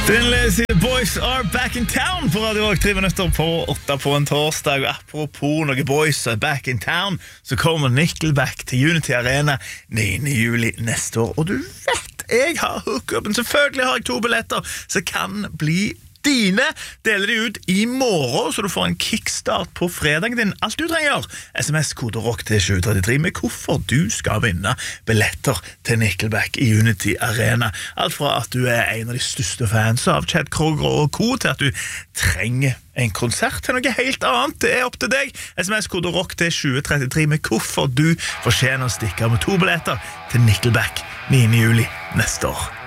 The Boys are back in town på Radio Rock, 3 minutter på 8 på en torsdag. Apropos noen boys are back in town, så kommer Nickelback til Unity Arena 9. juli neste år. Og du vet, jeg har hookupen. Selvfølgelig har jeg 2 billetter som kan bli dine. Deler de ut i morgen, så du får en kickstart på fredagen din. Alt du trenger, SMS-kode ROCK til 733 med hvorfor du skal vinne billetter til Nickelback i Unity Arena. Alt fra at du en av de største fans av Chad Kroger og Co, til at du trenger en konsert til noe helt annet. Det opp til deg. SMS-kode ROCK til 733 med hvorfor du fortjener å stikke med 2 billetter til Nickelback 9. juli neste år.